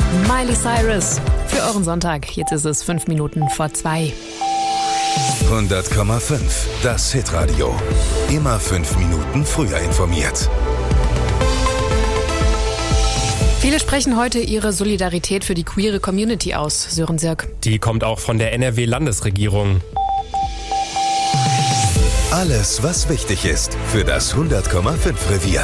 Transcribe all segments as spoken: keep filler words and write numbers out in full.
Miley Cyrus für euren Sonntag. Jetzt ist es fünf Minuten vor zwei. hundert Komma fünf, das Hitradio. Immer fünf Minuten früher informiert. Viele sprechen heute ihre Solidarität für die queere Community aus, Sören Sirk. Die kommt auch von der N R W-Landesregierung. Alles, was wichtig ist für das hundert Komma fünf Revier.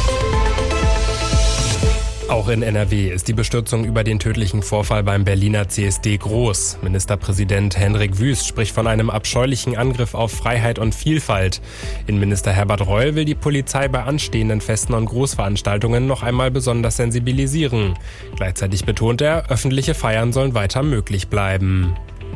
Auch in N R W ist die Bestürzung über den tödlichen Vorfall beim Berliner C S D groß. Ministerpräsident Hendrik Wüst spricht von einem abscheulichen Angriff auf Freiheit und Vielfalt. Innenminister Herbert Reul will die Polizei bei anstehenden Festen und Großveranstaltungen noch einmal besonders sensibilisieren. Gleichzeitig betont er, öffentliche Feiern sollen weiter möglich bleiben.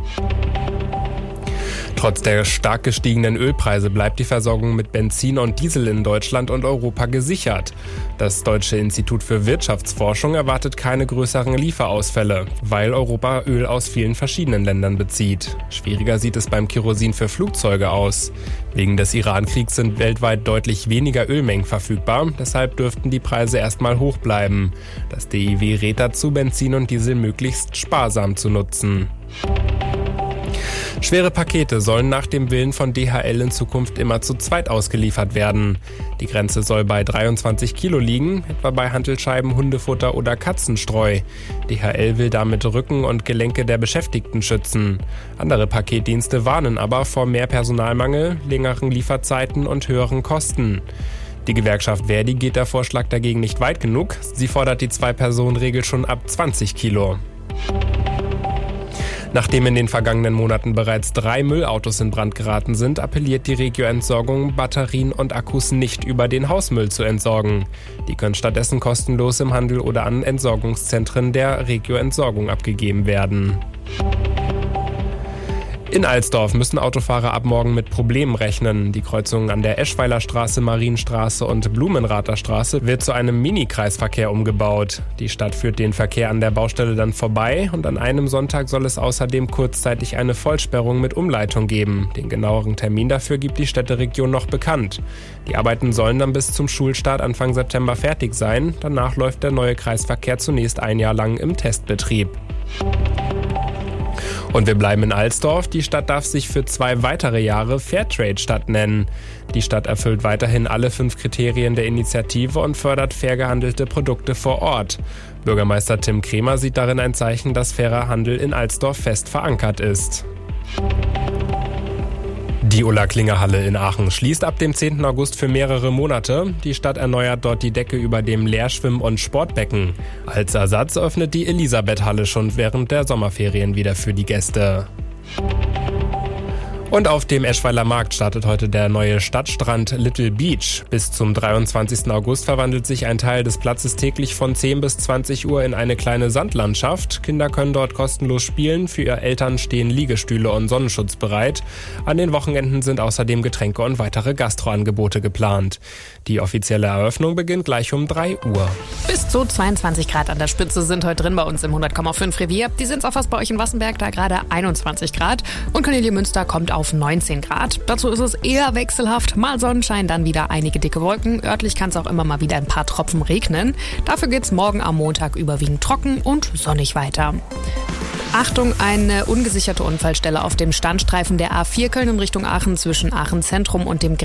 Trotz der stark gestiegenen Ölpreise bleibt die Versorgung mit Benzin und Diesel in Deutschland und Europa gesichert. Das Deutsche Institut für Wirtschaftsforschung erwartet keine größeren Lieferausfälle, weil Europa Öl aus vielen verschiedenen Ländern bezieht. Schwieriger sieht es beim Kerosin für Flugzeuge aus. Wegen des Iran-Kriegs sind weltweit deutlich weniger Ölmengen verfügbar, deshalb dürften die Preise erstmal hoch bleiben. Das D I W rät dazu, Benzin und Diesel möglichst sparsam zu nutzen. Schwere Pakete sollen nach dem Willen von D H L in Zukunft immer zu zweit ausgeliefert werden. Die Grenze soll bei dreiundzwanzig Kilo liegen, etwa bei Hantelscheiben, Hundefutter oder Katzenstreu. D H L will damit Rücken und Gelenke der Beschäftigten schützen. Andere Paketdienste warnen aber vor mehr Personalmangel, längeren Lieferzeiten und höheren Kosten. Die Gewerkschaft Verdi geht der Vorschlag dagegen nicht weit genug. Sie fordert die Zwei-Personen-Regel schon ab zwanzig Kilo. Nachdem in den vergangenen Monaten bereits drei Müllautos in Brand geraten sind, appelliert die Regio-Entsorgung, Batterien und Akkus nicht über den Hausmüll zu entsorgen. Die können stattdessen kostenlos im Handel oder an Entsorgungszentren der Regio-Entsorgung abgegeben werden. In Alsdorf müssen Autofahrer ab morgen mit Problemen rechnen. Die Kreuzung an der Eschweiler Straße, Marienstraße und Blumenrather Straße wird zu einem Mini-Kreisverkehr umgebaut. Die Stadt führt den Verkehr an der Baustelle dann vorbei und an einem Sonntag soll es außerdem kurzzeitig eine Vollsperrung mit Umleitung geben. Den genaueren Termin dafür gibt die Städteregion noch bekannt. Die Arbeiten sollen dann bis zum Schulstart Anfang September fertig sein. Danach läuft der neue Kreisverkehr zunächst ein Jahr lang im Testbetrieb. Und wir bleiben in Alsdorf. Die Stadt darf sich für zwei weitere Jahre Fairtrade-Stadt nennen. Die Stadt erfüllt weiterhin alle fünf Kriterien der Initiative und fördert fair gehandelte Produkte vor Ort. Bürgermeister Tim Kremer sieht darin ein Zeichen, dass fairer Handel in Alsdorf fest verankert ist. Die Ulla-Klinger-Halle in Aachen schließt ab dem zehnten August für mehrere Monate. Die Stadt erneuert dort die Decke über dem Leerschwimm- und Sportbecken. Als Ersatz öffnet die Elisabeth-Halle schon während der Sommerferien wieder für die Gäste. Und auf dem Eschweiler Markt startet heute der neue Stadtstrand Little Beach. Bis zum dreiundzwanzigsten August verwandelt sich ein Teil des Platzes täglich von zehn bis zwanzig Uhr in eine kleine Sandlandschaft. Kinder können dort kostenlos spielen, für ihre Eltern stehen Liegestühle und Sonnenschutz bereit. An den Wochenenden sind außerdem Getränke und weitere Gastroangebote geplant. Die offizielle Eröffnung beginnt gleich um drei Uhr. Bis zu zweiundzwanzig Grad an der Spitze sind heute drin bei uns im hundert Komma fünf Revier. Die sind auch fast bei euch in Wassenberg, da gerade einundzwanzig Grad. Und Cornelia Münster kommt auf auf neunzehn Grad. Dazu ist es eher wechselhaft. Mal Sonnenschein, dann wieder einige dicke Wolken. Örtlich kann es auch immer mal wieder ein paar Tropfen regnen. Dafür geht es morgen am Montag überwiegend trocken und sonnig weiter. Achtung, eine ungesicherte Unfallstelle auf dem Standstreifen der A vier Köln in Richtung Aachen zwischen Aachen Zentrum und dem